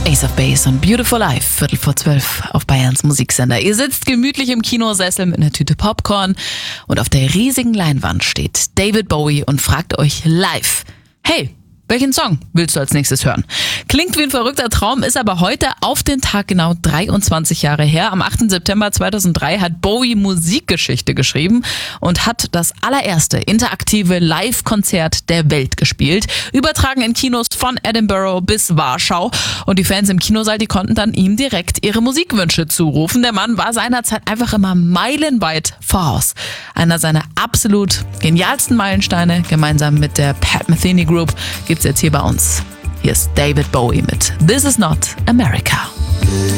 Ace of Base und Beautiful Life, 11:45 auf Bayerns Musiksender. Ihr sitzt gemütlich im Kinosessel mit einer Tüte Popcorn und auf der riesigen Leinwand steht David Bowie und fragt euch live: Hey, welchen Song willst du als nächstes hören? Klingt wie ein verrückter Traum, ist aber heute auf den Tag genau 23 Jahre her. Am 8. September 2003 hat Bowie Musikgeschichte geschrieben und hat das allererste interaktive Live-Konzert der Welt gespielt. Übertragen in Kinos von Edinburgh bis Warschau. Und die Fans im Kinosaal, die konnten dann ihm direkt ihre Musikwünsche zurufen. Der Mann war seinerzeit einfach immer meilenweit voraus. Einer seiner absolut genialsten Meilensteine, gemeinsam mit der Pat Metheny Group, gibt's jetzt hier bei uns. Hier ist David Bowie mit This Is Not America.